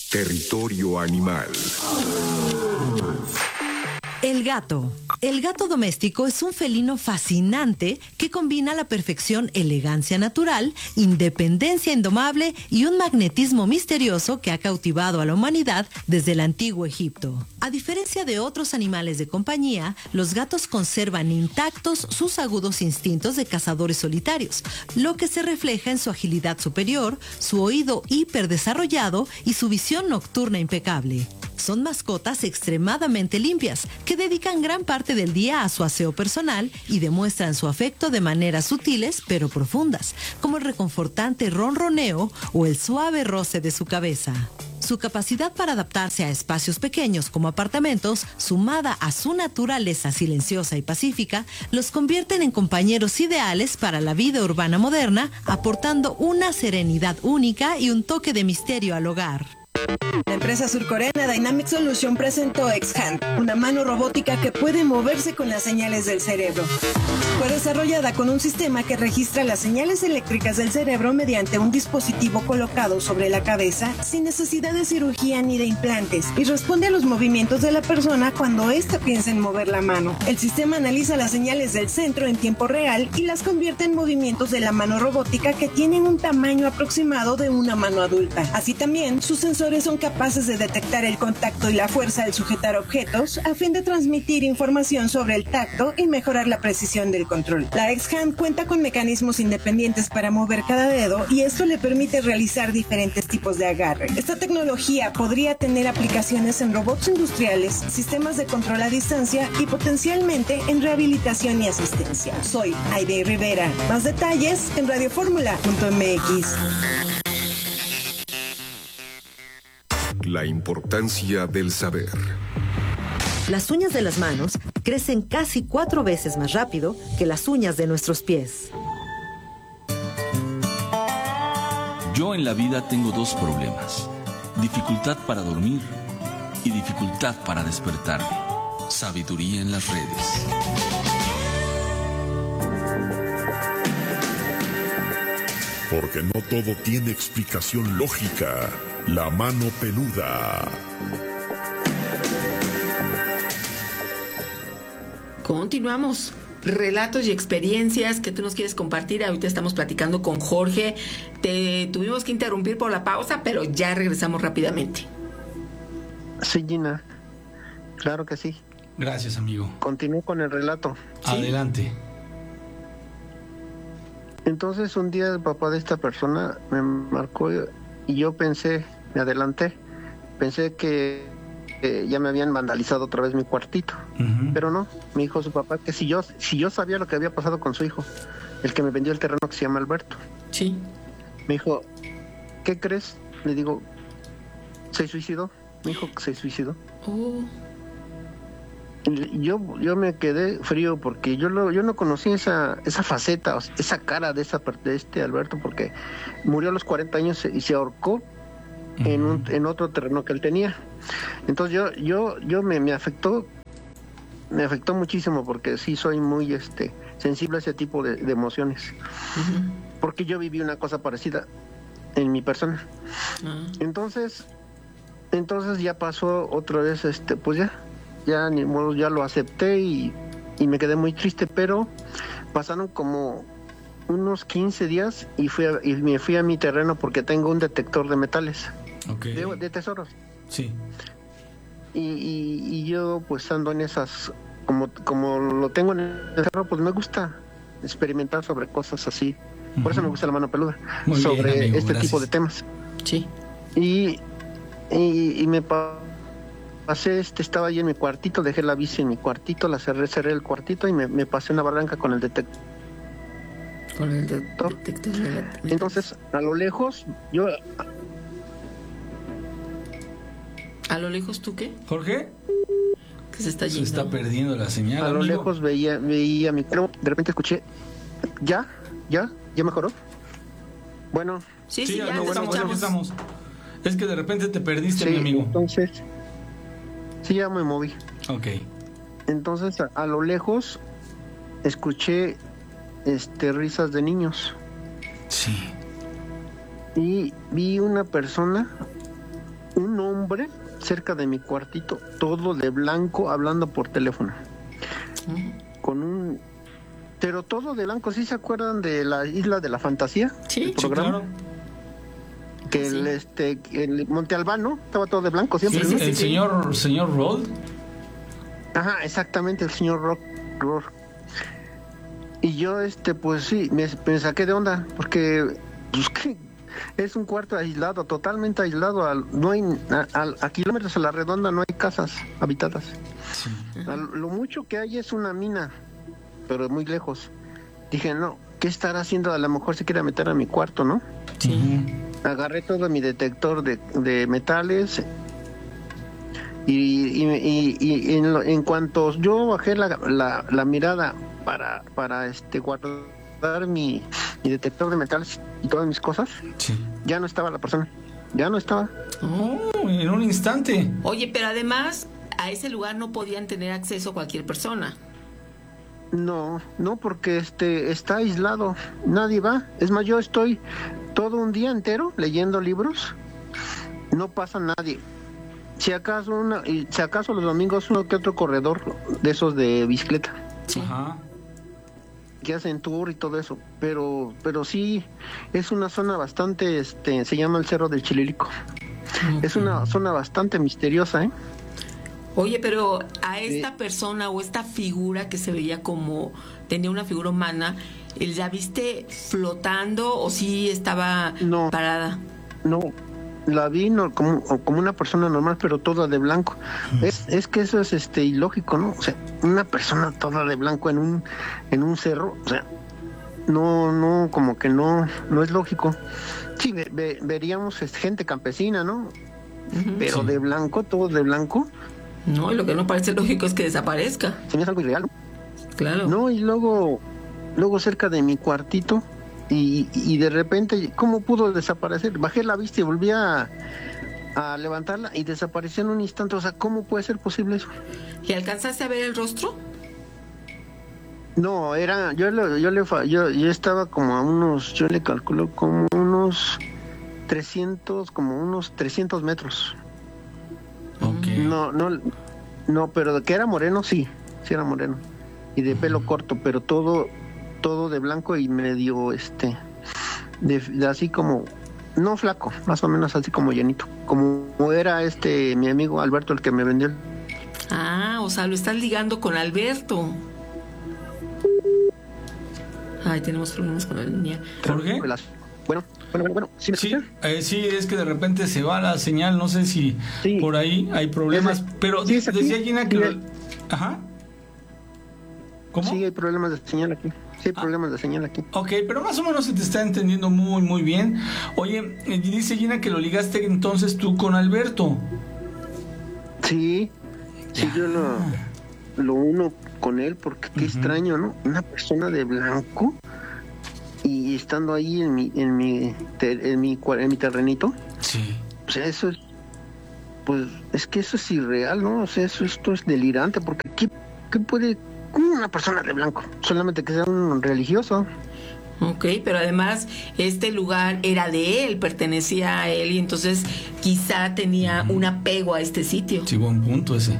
Territorio Animal. El gato. El gato doméstico es un felino fascinante que combina a la perfección elegancia natural, independencia indomable y un magnetismo misterioso que ha cautivado a la humanidad desde el antiguo Egipto. A diferencia de otros animales de compañía, los gatos conservan intactos sus agudos instintos de cazadores solitarios, lo que se refleja en su agilidad superior, su oído hiperdesarrollado y su visión nocturna impecable. Son mascotas extremadamente limpias, que dedican gran parte del día a su aseo personal y demuestran su afecto de maneras sutiles pero profundas, como el reconfortante ronroneo o el suave roce de su cabeza. Su capacidad para adaptarse a espacios pequeños como apartamentos, sumada a su naturaleza silenciosa y pacífica, los convierten en compañeros ideales para la vida urbana moderna, aportando una serenidad única y un toque de misterio al hogar. La empresa surcoreana Dynamic Solution presentó X-Hand, una mano robótica que puede moverse con las señales del cerebro. Fue desarrollada con un sistema que registra las señales eléctricas del cerebro mediante un dispositivo colocado sobre la cabeza sin necesidad de cirugía ni de implantes y responde a los movimientos de la persona cuando ésta piensa en mover la mano. El sistema analiza las señales del centro en tiempo real y las convierte en movimientos de la mano robótica que tienen un tamaño aproximado de una mano adulta. Así también, sus sensores son capaces de detectar el contacto y la fuerza al sujetar objetos a fin de transmitir información sobre el tacto y mejorar la precisión del control. La X-Hand cuenta con mecanismos independientes para mover cada dedo y esto le permite realizar diferentes tipos de agarre. Esta tecnología podría tener aplicaciones en robots industriales, sistemas de control a distancia y potencialmente en rehabilitación y asistencia. Soy Aide Rivera. Más detalles en radioformula.mx. La importancia del saber. Las uñas de las manos crecen casi 4 veces más rápido que las uñas de nuestros pies. Yo en la vida tengo 2 problemas: dificultad para dormir y dificultad para despertarme. Sabiduría en las redes. Porque no todo tiene explicación lógica. La mano peluda. Continuamos. Relatos y experiencias que tú nos quieres compartir. Ahorita estamos platicando con Jorge. Te tuvimos que interrumpir por la pausa, pero ya regresamos rápidamente. Sí, Gina. Claro que sí. Gracias, amigo. Continúo con el relato. Adelante. Entonces un día el papá de esta persona me marcó y yo pensé, me adelanté, pensé que ya me habían vandalizado otra vez mi cuartito, pero no, me dijo su papá que si yo sabía lo que había pasado con su hijo, el que me vendió el terreno, que se llama Alberto. Sí. Me dijo, ¿qué crees? Le digo, ¿se suicidó? Me dijo que se suicidó. Oh. Yo me quedé frío porque yo no conocí esa faceta, esa cara de este Alberto, porque murió a los 40 años y se ahorcó en otro terreno que él tenía. Entonces yo me afectó muchísimo, porque sí soy muy sensible a ese tipo de emociones, porque yo viví una cosa parecida en mi persona. Entonces ya pasó otra vez, pues ya ni modo, ya lo acepté y me quedé muy triste, pero pasaron como unos 15 días y me fui a mi terreno porque tengo un detector de metales, de tesoros. Sí. Y yo pues ando en esas, como lo tengo en el terreno, pues me gusta experimentar sobre cosas así. Por eso me gusta la mano peluda, muy sobre bien, amigo, gracias. Tipo de temas. Sí. Y me pasé, estaba ahí en mi cuartito, dejé la bici en mi cuartito, la cerré el cuartito y me pasé una barranca con el detector. Con el detector. Entonces, a lo lejos, ¿A lo lejos tú qué? ¿Jorge? Que se está yendo. Se está perdiendo la señal, a lo amigo. lejos veía mi carro, de repente escuché, ¿ya mejoró? Bueno. Sí, ya te estamos. Es que de repente te perdiste, sí, mi amigo. Entonces, sí, ya me moví. Ok. Entonces, a lo lejos, escuché risas de niños. Sí. Y vi una persona un hombre cerca de mi cuartito, todo de blanco, hablando por teléfono. Pero todo de blanco. ¿Sí se acuerdan de la Isla de la Fantasía? Sí, el programa. claro. Que el Monte Albano estaba todo de blanco siempre, Sí, ¿no? el señor Rod. Ajá, exactamente, el señor Rock. Y yo, pues sí, me saqué de onda, porque pues, ¿qué? Es un cuarto aislado, totalmente aislado. No hay a kilómetros a la redonda no hay casas habitadas. Sí. Lo mucho que hay es una mina, pero muy lejos. Dije, no, ¿qué estará haciendo? A lo mejor se quiere meter a mi cuarto, ¿no? Sí. Agarré todo mi detector de metales y en cuanto yo bajé la mirada para guardar mi detector de metales y todas mis cosas, Sí. ya no estaba la persona, ya no estaba. Oh, en un instante. Oye, pero además a ese lugar no podían tener acceso cualquier persona. No, porque está aislado, nadie va. Es más, yo estoy todo un día entero leyendo libros, no pasa nadie. Si acaso los domingos uno que otro corredor de esos de bicicleta. Sí. Ajá. Que hacen tour y todo eso, pero sí es una zona bastante, se llama el Cerro del Chililico. Es una zona bastante misteriosa, ¿eh? Oye, pero a esta persona o esta figura que se veía como tenía una figura humana, ¿la viste flotando o sí estaba No. parada? No, la vi como una persona normal, pero toda de blanco. Es que eso es ilógico, ¿no? O sea, una persona toda de blanco en un cerro, o sea, no, como que no es lógico. Sí, veríamos gente campesina, ¿no? Pero sí. de blanco, todo de blanco. No, y lo que no parece lógico es que desaparezca. Se me hace algo irreal, ¿no? Claro. No, y luego cerca de mi cuartito, y de repente, ¿cómo pudo desaparecer? Bajé la vista y volví a levantarla y desapareció en un instante. O sea, ¿cómo puede ser posible eso? ¿Y alcanzaste a ver el rostro? No, yo estaba como a unos, yo le calculo como unos 300 metros. Ok. No, pero de que era moreno, sí era moreno. Y de pelo corto, pero todo de blanco y medio, de así como, no flaco, más o menos así como llenito. Como era mi amigo Alberto el que me vendió. Ah, o sea, lo estás ligando con Alberto. Ay, tenemos problemas con la línea. Jorge. Bueno, ¿sí me Sí, escuchan? sí, es que de repente se va la señal, no sé si Sí. por ahí hay problemas, pero Sí, es aquí. decía Gina que... Sí, Ajá. ¿Cómo? Sí, hay problemas de señal aquí. Sí, hay problemas de señal aquí. Ok, pero más o menos se te está entendiendo muy, muy bien. Oye, dice Gina que lo ligaste entonces tú con Alberto. Sí, yo lo uno con él porque qué extraño, ¿no? Una persona de blanco y estando ahí en mi terrenito. Sí. O sea, eso es, pues, es que eso es irreal, ¿no? O sea, esto es delirante porque ¿qué puede una persona de blanco? Solamente que sea un religioso. Ok, pero además este lugar era de él, pertenecía a él y entonces quizá tenía un apego a este sitio. Sí, buen punto ese.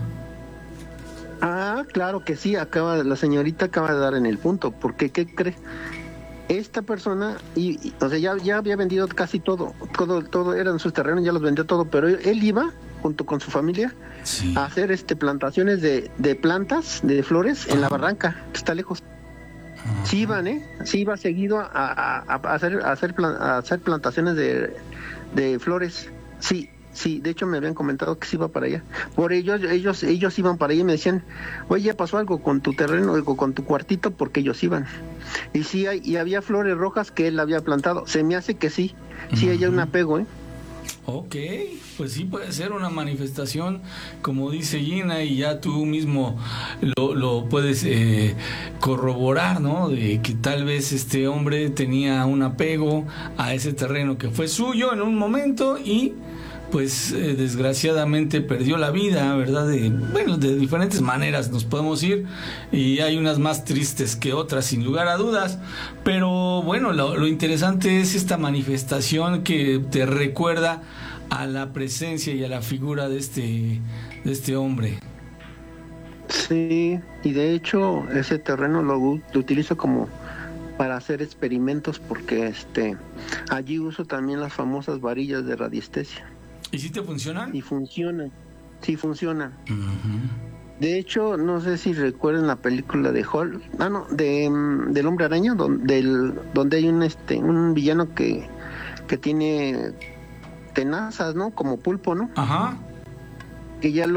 Ah, claro que sí, la señorita acaba de dar en el punto, porque ¿qué cree? Esta persona, o sea, ya había vendido casi todo eran sus terrenos, ya los vendió todo, pero él iba, junto con su familia, Sí. a hacer plantaciones de plantas, de flores, en la barranca, que está lejos. Sí iban, sí iba seguido a hacer plantaciones de flores. Sí, de hecho me habían comentado que se iba para allá. Por ellos iban para allá y me decían, oye, ya pasó algo con tu terreno o con tu cuartito, porque ellos iban. Y sí, y había flores rojas que él había plantado. Se me hace que sí hay un apego, Ok, pues sí puede ser una manifestación, como dice Gina, y ya tú mismo lo puedes corroborar, ¿no? De que tal vez este hombre tenía un apego a ese terreno que fue suyo en un momento y pues desgraciadamente perdió la vida, ¿verdad? De diferentes maneras nos podemos ir, y hay unas más tristes que otras, sin lugar a dudas, pero bueno, lo interesante es esta manifestación que te recuerda a la presencia y a la figura de este hombre. Sí, y de hecho ese terreno lo utilizo como para hacer experimentos porque allí uso también las famosas varillas de radiestesia. ¿Y si te funcionan? Y funcionan, sí funcionan. Uh-huh. De hecho, no sé si recuerdan la película de Hulk, del Hombre Araña, donde hay un villano que tiene tenazas, ¿no? Como pulpo, ¿no? Ajá. Que ya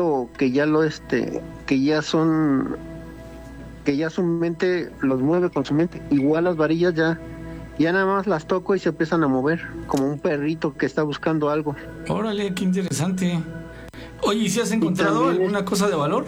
su mente los mueve con su mente. Igual las varillas ya nada más las toco y se empiezan a mover, como un perrito que está buscando algo. Órale, qué interesante. Oye, ¿y si has encontrado alguna cosa de valor?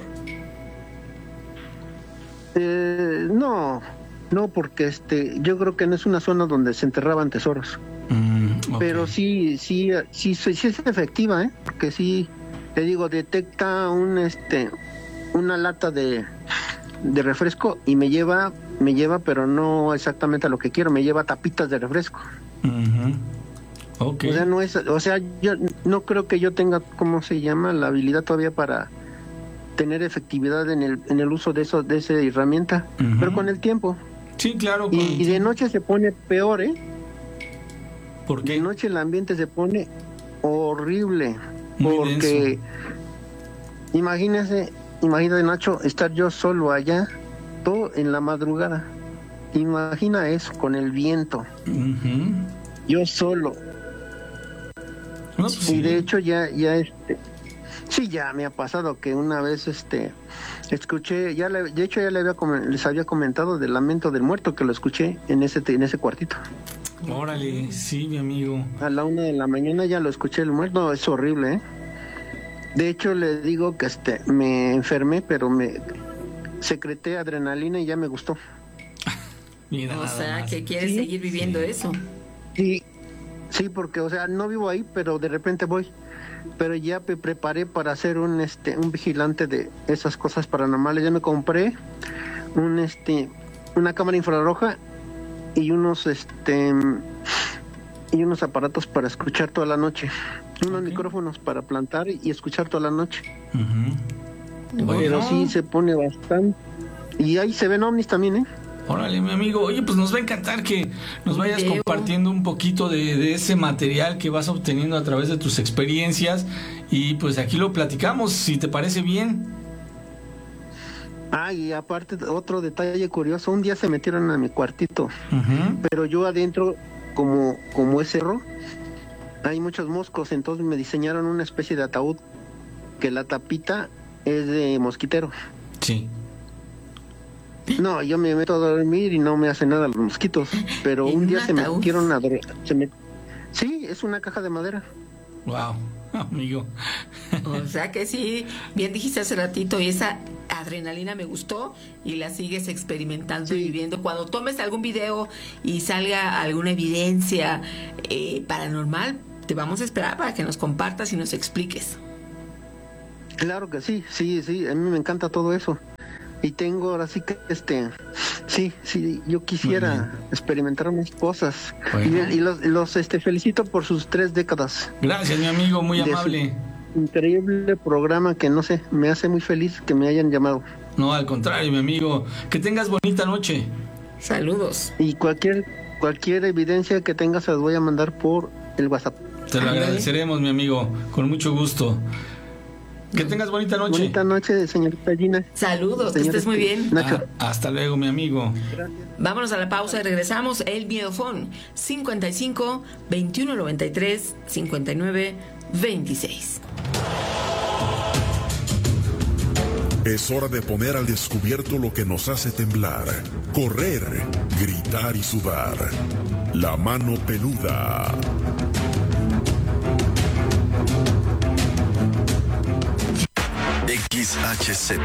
No, porque yo creo que no es una zona donde se enterraban tesoros. Okay. Pero sí es efectiva, porque sí, te digo, detecta una lata de refresco y me lleva, pero no exactamente a lo que quiero, me lleva tapitas de refresco. Uh-huh. Okay. Yo no creo que yo tenga, ¿cómo se llama?, la habilidad todavía para tener efectividad en el uso de esa herramienta, uh-huh. Pero con el tiempo. Sí, claro. Y de noche se pone peor, ¿Por qué? De noche el ambiente se pone horrible. Muy porque denso. Imagínate, Nacho, estar yo solo allá, todo en la madrugada. Imagina eso, con el viento. Uh-huh. Yo solo. No, pues y sí. de hecho ya sí, ya me ha pasado que una vez escuché, de hecho ya les había comentado del lamento del muerto, que lo escuché en ese cuartito. Órale, sí, mi amigo. A la 1 de la mañana ya lo escuché el muerto, es horrible, De hecho le digo que me enfermé, pero me secreté adrenalina y ya me gustó. Mira, o sea, más. que quieres seguir viviendo eso. Sí, porque, no vivo ahí, pero de repente voy. Pero ya me preparé para ser un vigilante de esas cosas paranormales. Ya me compré una cámara infrarroja y unos aparatos para escuchar toda la noche. Unos micrófonos para plantar y escuchar toda la noche. Uh-huh. Pero Bueno. sí se pone bastante. Y ahí se ven ovnis también, Órale, mi amigo. Oye, pues nos va a encantar que nos vayas compartiendo un poquito de ese material que vas obteniendo a través de tus experiencias. Y pues aquí lo platicamos, si te parece bien. Y aparte, otro detalle curioso, un día se metieron a mi cuartito, Uh-huh. pero yo adentro, como es cerro, hay muchos moscos, entonces me diseñaron una especie de ataúd, que la tapita es de mosquitero. Sí. No, yo me meto a dormir y no me hace nada los mosquitos, pero un día se metieron Sí, es una caja de madera. Wow, amigo. O sea que sí, bien dijiste hace ratito, y esa adrenalina me gustó y la sigues experimentando y viviendo. Cuando tomes algún video y salga alguna evidencia paranormal, te vamos a esperar para que nos compartas y nos expliques. Claro que sí, a mí me encanta todo eso. Y tengo ahora sí que yo quisiera experimentar más cosas. Bueno. Y los felicito por sus 3 décadas. Gracias, mi amigo, muy amable. Increíble programa que me hace muy feliz que me hayan llamado. No, al contrario, mi amigo. Que tengas bonita noche. Saludos. Y cualquier evidencia que tengas se las voy a mandar por el WhatsApp. Te lo agradeceremos, mi amigo, con mucho gusto. Que tengas bonita noche. Bonita noche, señorita Gina. Saludos, que estés muy bien. Nacho. Hasta luego, mi amigo. Vámonos a la pausa y regresamos. El Miedofón 55 21 93 59 26. Es hora de poner al descubierto lo que nos hace temblar, correr, gritar y sudar. La mano peluda. XHZ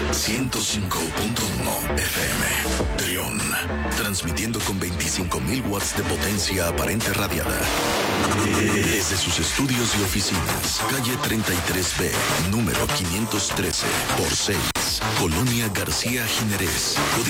105.1 FM Trión, transmitiendo con 25.000 watts de potencia aparente radiada desde sus estudios y oficinas, calle 33B, número 513 por 6, Colonia García Jiménez, código